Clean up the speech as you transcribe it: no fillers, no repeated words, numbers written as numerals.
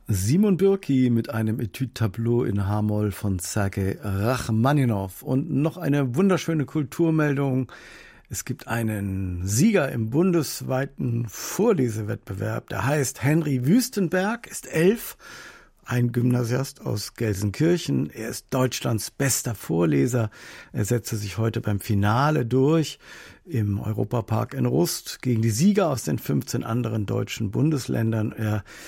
Simon Bürki mit einem Etüde-Tableau in H-Moll von Sergei Rachmaninow. Und noch eine wunderschöne Kulturmeldung. Es gibt einen Sieger im bundesweiten Vorlesewettbewerb. Der heißt Henry Wüstenberg, ist 11, ein Gymnasiast aus Gelsenkirchen. Er ist Deutschlands bester Vorleser. Er setzte sich heute beim Finale durch im Europapark in Rust gegen die Sieger aus den 15 anderen deutschen Bundesländern. Er